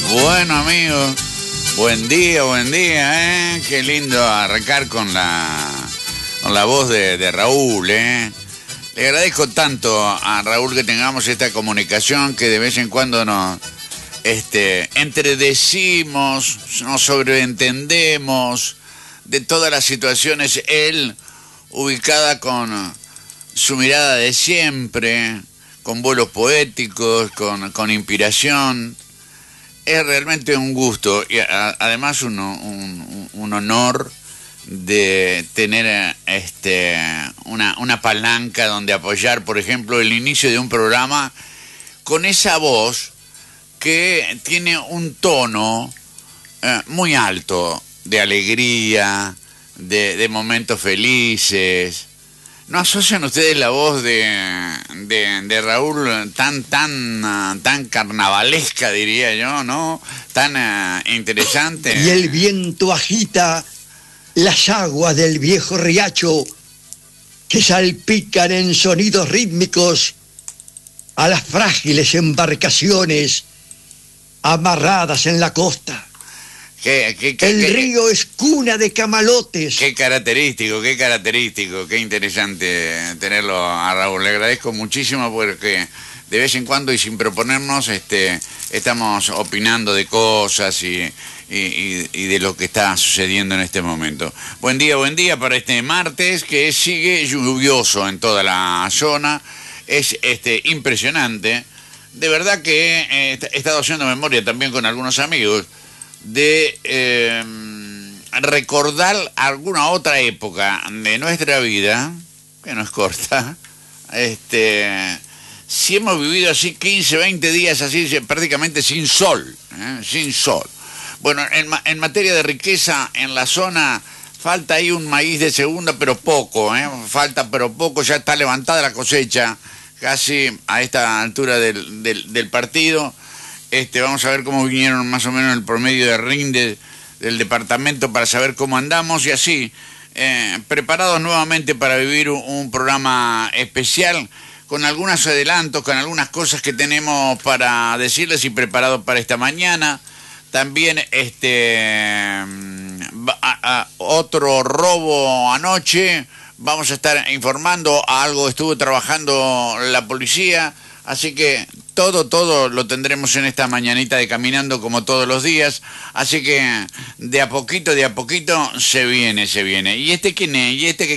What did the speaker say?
Bueno, amigos, buen día, ¿eh? Qué lindo arrancar con la voz de Raúl, ¿eh? Le agradezco tanto a Raúl que tengamos esta comunicación, que de vez en cuando nos entredecimos, nos sobreentendemos de todas las situaciones. Él, ubicada con su mirada de siempre, con vuelos poéticos, con inspiración. Es realmente un gusto y además un honor de tener una palanca donde apoyar, por ejemplo, el inicio de un programa con esa voz que tiene un tono muy alto de alegría, de momentos felices. ¿No asocian ustedes la voz de Raúl tan carnavalesca, diría yo, ¿no? Tan interesante. Y el viento agita las aguas del viejo riacho que salpican en sonidos rítmicos a las frágiles embarcaciones amarradas en la costa. El río es cuna de camalotes. Qué característico, qué interesante tenerlo a Raúl. Le agradezco muchísimo porque de vez en cuando y sin proponernos estamos opinando de cosas y de lo que está sucediendo en este momento. Buen día para este martes que sigue lluvioso en toda la zona. Es impresionante. De verdad que he estado haciendo memoria también con algunos amigos de recordar alguna otra época de nuestra vida, que no es corta, si hemos vivido así 15, 20 días así prácticamente sin sol. Bueno, en materia de riqueza en la zona falta ahí un maíz de segunda, pero poco, falta pero poco, ya está levantada la cosecha casi a esta altura del partido. Vamos a ver cómo vinieron más o menos el promedio de rinde del departamento para saber cómo andamos y así, preparados nuevamente para vivir un programa especial con algunos adelantos, con algunas cosas que tenemos para decirles y preparados para esta mañana. También otro robo anoche, vamos a estar informando, a algo estuvo trabajando la policía. Así que todo lo tendremos en esta mañanita de Caminando como todos los días. Así que de a poquito se viene. ¿Y quién es? ¿Y que